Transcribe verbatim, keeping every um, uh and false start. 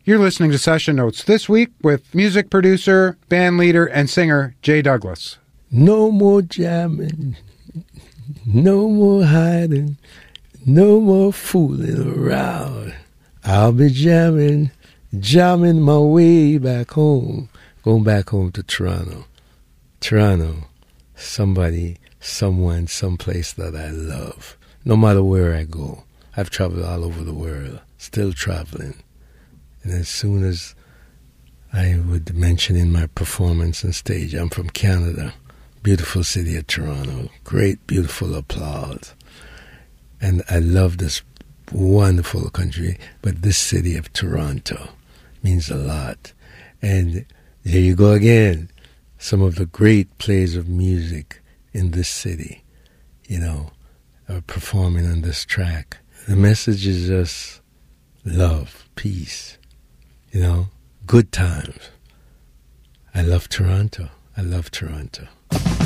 You're listening to Session Notes this week with music producer, band leader, and singer Jay Douglas. No more jamming, no more hiding, no more fooling around. I'll be jamming, jamming my way back home, going back home to Toronto. Toronto, somebody, someone, someplace that I love. No matter where I go, I've traveled all over the world, still traveling. And as soon as I would mention in my performance on stage, I'm from Canada, beautiful city of Toronto, great, beautiful applause. And I love this wonderful country, but this city of Toronto means a lot. And here you go again, some of the great plays of music in this city, you know, are performing on this track. The message is just love, peace. You know, good times. I love Toronto. I love Toronto.